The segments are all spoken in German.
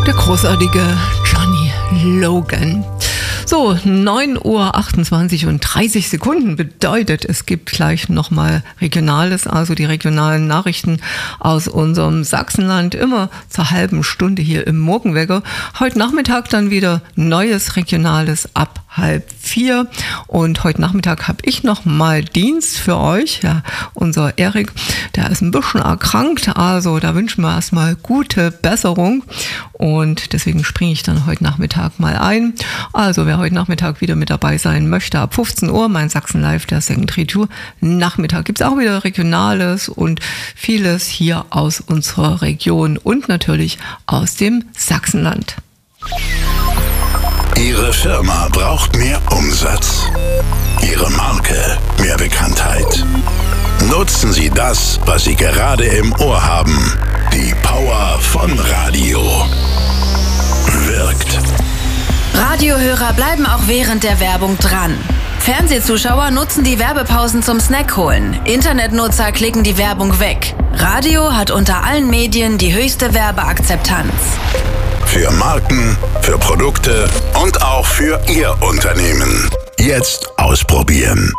Der großartige Johnny Logan. So, 9:28 und 30 Sekunden bedeutet, es gibt gleich nochmal Regionales, also die regionalen Nachrichten aus unserem Sachsenland, immer zur halben Stunde hier im Morgenwecker. Heute Nachmittag dann wieder neues Regionales ab 3:30 und heute Nachmittag habe ich noch mal Dienst für euch. Ja, unser Erik, der ist ein bisschen erkrankt, also da wünschen wir erstmal gute Besserung und deswegen springe ich dann heute Nachmittag mal ein. Also wer heute Nachmittag wieder mit dabei sein möchte, ab 15 Uhr, mein Sachsen Live, der Second Retour. Nachmittag gibt es auch wieder Regionales und vieles hier aus unserer Region und natürlich aus dem Sachsenland. Ihre Firma braucht mehr Umsatz. Ihre Marke mehr Bekanntheit. Nutzen Sie das, was Sie gerade im Ohr haben. Die Power von Radio. Wirkt. Radiohörer bleiben auch während der Werbung dran. Fernsehzuschauer nutzen die Werbepausen zum Snack holen. Internetnutzer klicken die Werbung weg. Radio hat unter allen Medien die höchste Werbeakzeptanz. Für Marken, für Produkte und auch für Ihr Unternehmen. Jetzt ausprobieren.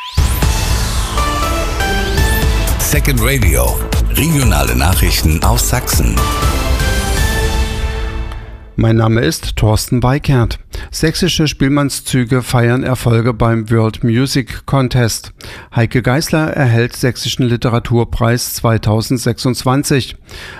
Second Radio. Regionale Nachrichten aus Sachsen. Mein Name ist Thorsten Weikert. Sächsische Spielmannszüge feiern Erfolge beim World Music Contest. Heike Geisler erhält Sächsischen Literaturpreis 2026.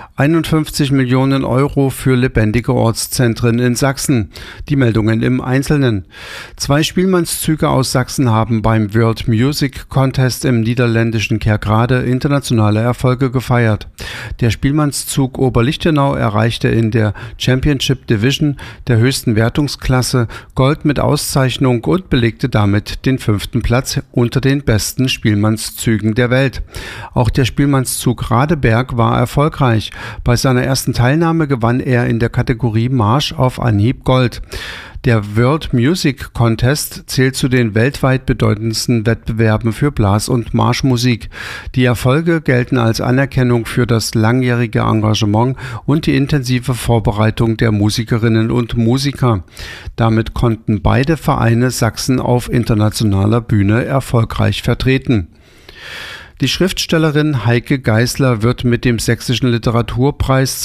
51 Millionen Euro für lebendige Ortszentren in Sachsen. Die Meldungen im Einzelnen. 2 Spielmannszüge aus Sachsen haben beim World Music Contest im niederländischen Kerkrade internationale Erfolge gefeiert. Der Spielmannszug Oberlichtenau erreichte in der Championship Division der höchsten Wertungsklasse Gold mit Auszeichnung und belegte damit den 5. Platz unter den besten Spielmannszügen der Welt. Auch der Spielmannszug Radeberg war erfolgreich. Bei seiner ersten Teilnahme gewann er in der Kategorie Marsch auf Anhieb Gold. Der World Music Contest zählt zu den weltweit bedeutendsten Wettbewerben für Blas- und Marschmusik. Die Erfolge gelten als Anerkennung für das langjährige Engagement und die intensive Vorbereitung der Musikerinnen und Musiker. Damit konnten beide Vereine Sachsen auf internationaler Bühne erfolgreich vertreten. Die Schriftstellerin Heike Geisler wird mit dem Sächsischen Literaturpreis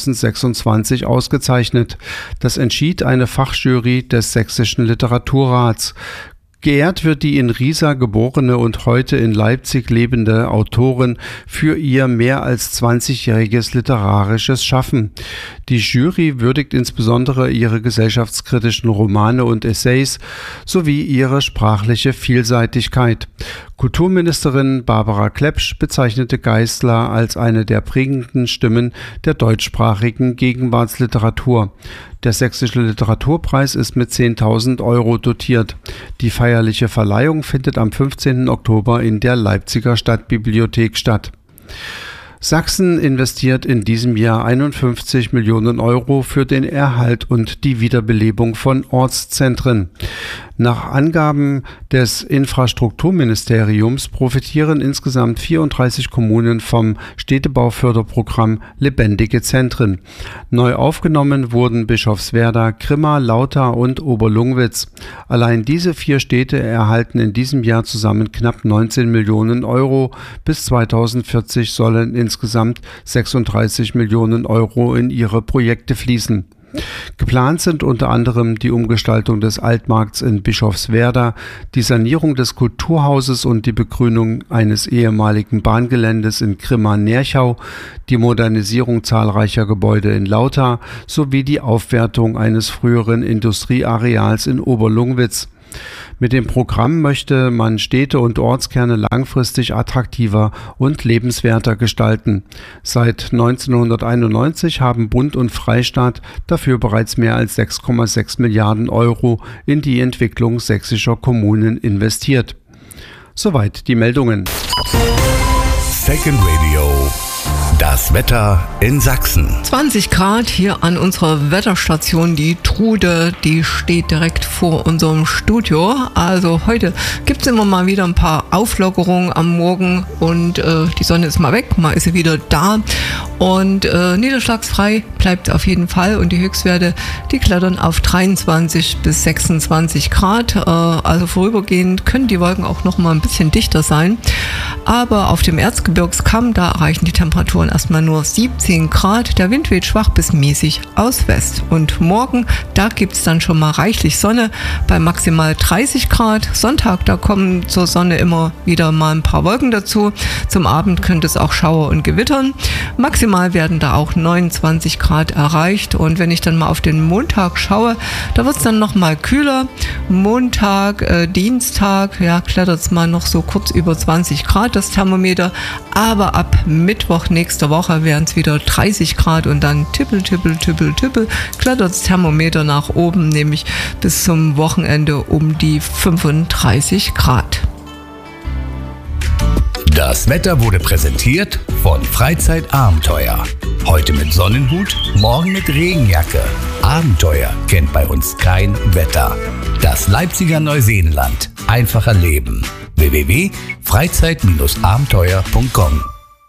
2026 ausgezeichnet. Das entschied eine Fachjury des Sächsischen Literaturrats. Geehrt wird die in Riesa geborene und heute in Leipzig lebende Autorin für ihr mehr als 20-jähriges literarisches Schaffen. Die Jury würdigt insbesondere ihre gesellschaftskritischen Romane und Essays sowie ihre sprachliche Vielseitigkeit. Kulturministerin Barbara Klepsch bezeichnete Geisler als eine der prägenden Stimmen der deutschsprachigen Gegenwartsliteratur. Der Sächsische Literaturpreis ist mit 10.000 Euro dotiert. Die feierliche Verleihung findet am 15. Oktober in der Leipziger Stadtbibliothek statt. Sachsen investiert in diesem Jahr 51 Millionen Euro für den Erhalt und die Wiederbelebung von Ortszentren. Nach Angaben des Infrastrukturministeriums profitieren insgesamt 34 Kommunen vom Städtebauförderprogramm Lebendige Zentren. Neu aufgenommen wurden Bischofswerda, Grimma, Lauter und Oberlungwitz. Allein diese 4 Städte erhalten in diesem Jahr zusammen knapp 19 Millionen Euro. Bis 2040 sollen insgesamt 36 Millionen Euro in ihre Projekte fließen. Geplant sind unter anderem die Umgestaltung des Altmarkts in Bischofswerda, die Sanierung des Kulturhauses und die Begrünung eines ehemaligen Bahngeländes in Grimma-Nerchau, die Modernisierung zahlreicher Gebäude in Lauter sowie die Aufwertung eines früheren Industrieareals in Oberlungwitz. Mit dem Programm möchte man Städte und Ortskerne langfristig attraktiver und lebenswerter gestalten. Seit 1991 haben Bund und Freistaat dafür bereits mehr als 6,6 Milliarden Euro in die Entwicklung sächsischer Kommunen investiert. Soweit die Meldungen. Second Radio. Das Wetter in Sachsen. 20 Grad hier an unserer Wetterstation. Die Trude, die steht direkt vor unserem Studio. Also heute gibt es immer mal wieder ein paar Auflockerungen am Morgen und die Sonne ist mal weg, mal ist sie wieder da. Und niederschlagsfrei bleibt auf jeden Fall und die Höchstwerte, die klettern auf 23 bis 26 Grad. Also vorübergehend können die Wolken auch noch mal ein bisschen dichter sein. Aber auf dem Erzgebirgskamm, da erreichen die Temperaturen erstmal nur 17 Grad. Der Wind weht schwach bis mäßig aus West. Und morgen, da gibt es dann schon mal reichlich Sonne bei maximal 30 Grad. Sonntag, da kommen zur Sonne immer wieder mal ein paar Wolken dazu. Zum Abend könnte es auch Schauer und gewittern. Maximal werden da auch 29 Grad erreicht. Und wenn ich dann mal auf den Montag schaue, da wird es dann noch mal kühler. Montag, Dienstag, ja, klettert es mal noch so kurz über 20 Grad das Thermometer. Aber ab Mittwoch nächste Woche wären es wieder 30 Grad und dann tippel, klettert das Thermometer nach oben, nämlich bis zum Wochenende um die 35 Grad. Das Wetter wurde präsentiert von Freizeitabenteuer. Heute mit Sonnenhut, morgen mit Regenjacke. Abenteuer kennt bei uns kein Wetter. Das Leipziger Neuseenland. Einfacher Leben. www.freizeit-abenteuer.com.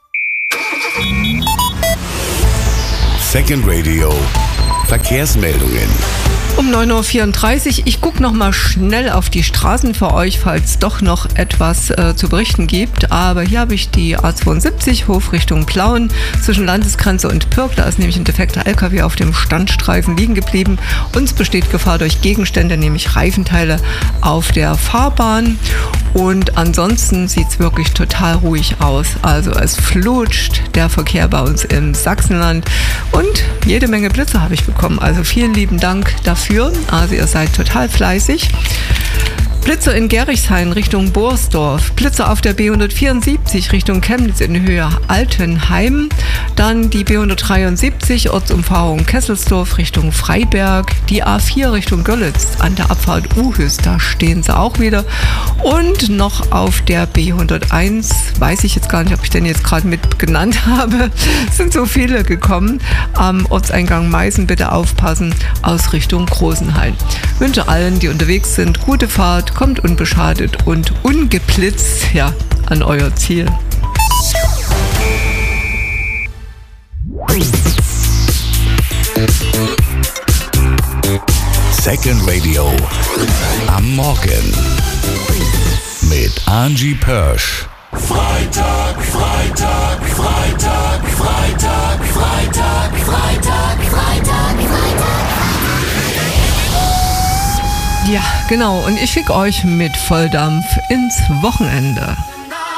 Second Radio. Verkehrsmeldungen. Um 9.34 Uhr. Ich gucke noch mal schnell auf die Straßen für euch, falls doch noch etwas zu berichten gibt. Aber hier habe ich die A72 Hof Richtung Plauen zwischen Landesgrenze und Pirk. Da ist nämlich ein defekter LKW auf dem Standstreifen liegen geblieben. Uns besteht Gefahr durch Gegenstände, nämlich Reifenteile auf der Fahrbahn. Und ansonsten sieht es wirklich total ruhig aus. Also es flutscht der Verkehr bei uns im Sachsenland. Und jede Menge Blitze habe ich bekommen. Also vielen lieben Dank dafür. Also ihr seid total fleißig. Blitze in Gerichshain Richtung Borsdorf, Blitze auf der B174 Richtung Chemnitz in Höhe Altenheim, dann die B173 Ortsumfahrung Kesselsdorf Richtung Freiberg, die A4 Richtung Görlitz an der Abfahrt Uhüs, da stehen sie auch wieder und noch auf der B101, weiß ich jetzt gar nicht, ob ich den jetzt gerade mit genannt habe, sind so viele gekommen, am Ortseingang Meißen bitte aufpassen, aus Richtung Großenhain. Wünsche allen, die unterwegs sind, gute Fahrt, kommt unbeschadet und ungeblitzt an euer Ziel. Second Radio am Morgen mit Angie Pörsch. Freitag. Ja, genau. Und ich schicke euch mit Volldampf ins Wochenende.